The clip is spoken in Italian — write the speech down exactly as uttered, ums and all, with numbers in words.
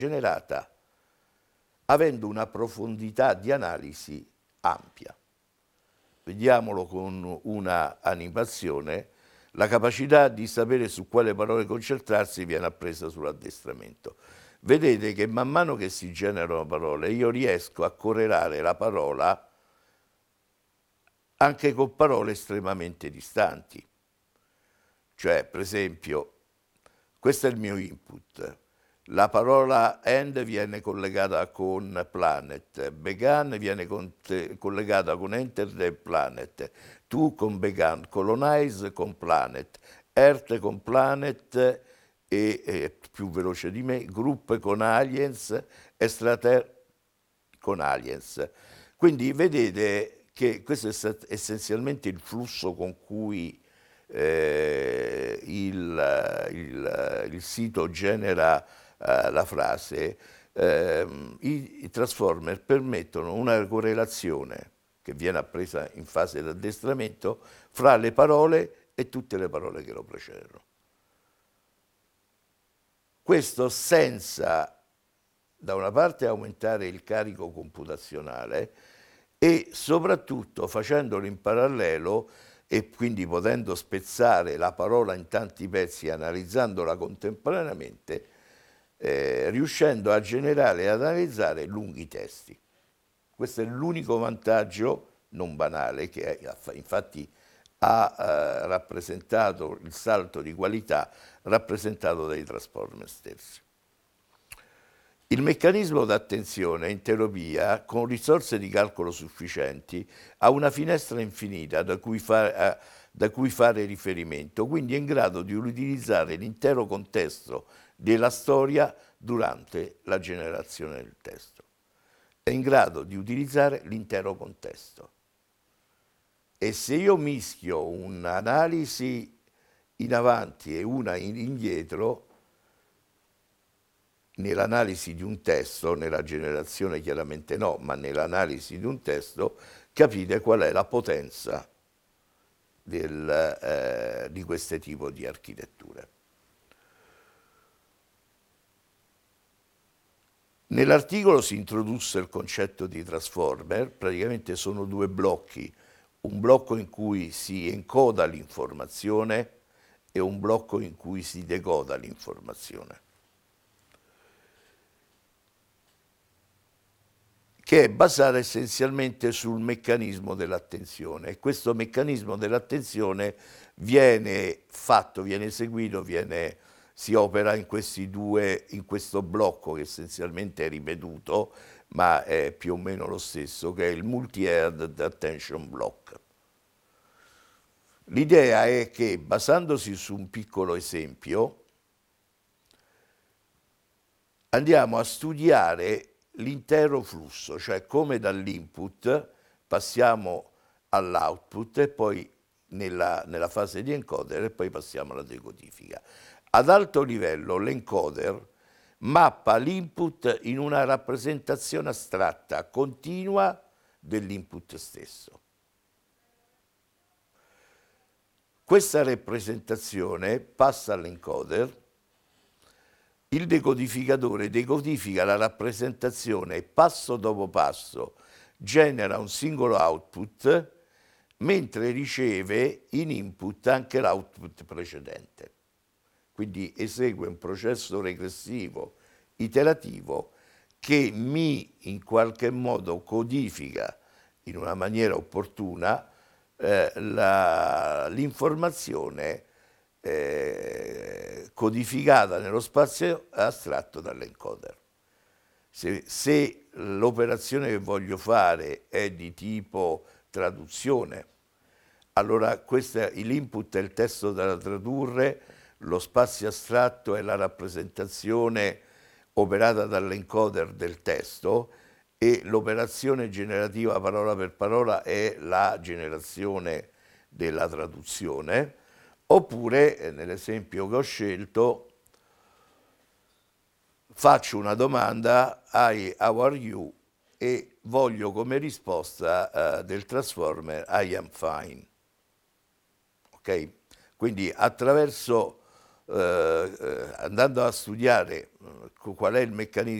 generata avendo una profondità di analisi ampia. Vediamolo con una animazione. La capacità di sapere su quale parole concentrarsi viene appresa sull'addestramento. Vedete che man mano che si generano parole io riesco a correlare la parola anche con parole estremamente distanti. Cioè, per esempio, questo è il mio input. La parola and viene collegata con planet, began viene con collegata con enter the planet, to con began, colonize con planet, earth con planet e, e più veloce di me, group con aliens, extraterrestri con aliens. Quindi vedete che questo è essenzialmente il flusso con cui eh, il, il, il sito genera Uh, la frase, uh, i, i transformer permettono una correlazione che viene appresa in fase di addestramento fra le parole e tutte le parole che lo precedono. Questo senza, da una parte, aumentare il carico computazionale e soprattutto facendolo in parallelo e quindi potendo spezzare la parola in tanti pezzi e analizzandola contemporaneamente, Eh, riuscendo a generare e ad analizzare lunghi testi. Questo è l'unico vantaggio non banale che infatti ha eh, rappresentato il salto di qualità rappresentato dai transformer stessi. Il meccanismo d'attenzione entropia con risorse di calcolo sufficienti ha una finestra infinita da cui, fa, da cui fare riferimento, quindi è in grado di utilizzare l'intero contesto della storia durante la generazione del testo. È in grado di utilizzare l'intero contesto. E se io mischio un'analisi in avanti e una in indietro, nell'analisi di un testo, nella generazione chiaramente no, ma nell'analisi di un testo, capite qual è la potenza del, eh, di questo tipo di architetture. Nell'articolo si introdusse il concetto di transformer, praticamente sono due blocchi, un blocco in cui si encoda l'informazione e un blocco in cui si decoda l'informazione, che è basata essenzialmente sul meccanismo dell'attenzione. E questo meccanismo dell'attenzione viene fatto, viene eseguito, viene... si opera in questi due, in questo blocco che essenzialmente è ripetuto, ma è più o meno lo stesso, che è il multi-head attention block. L'idea è che, basandosi su un piccolo esempio, andiamo a studiare l'intero flusso, cioè come dall'input passiamo all'output e poi nella, nella fase di encoder e poi passiamo alla decodifica. Ad alto livello l'encoder mappa l'input in una rappresentazione astratta, continua dell'input stesso. Questa rappresentazione passa all'encoder, il decodificatore decodifica la rappresentazione e passo dopo passo genera un singolo output, mentre riceve in input anche l'output precedente. Quindi esegue un processo regressivo, iterativo, che mi in qualche modo codifica in una maniera opportuna eh, l'informazione eh, codificata nello spazio astratto dall'encoder. Se, se l'operazione che voglio fare è di tipo traduzione, allora l'input è il testo da tradurre, lo spazio astratto è la rappresentazione operata dall'encoder del testo e l'operazione generativa parola per parola è la generazione della traduzione, oppure, nell'esempio che ho scelto, faccio una domanda, hi, how are you? E voglio come risposta uh, del transformer I am fine. Ok? Quindi attraverso eh, eh, andando a studiare eh, qual è il meccanismo